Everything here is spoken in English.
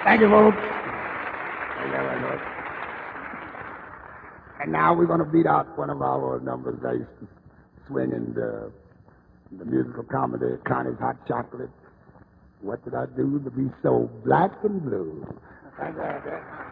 Thank you, folks. Thank you very much. And now we're going to beat out one of our numbers. I used to swing in the musical comedy, Connie's Hot Chocolate. What did I do to be so black and blue? Thank you.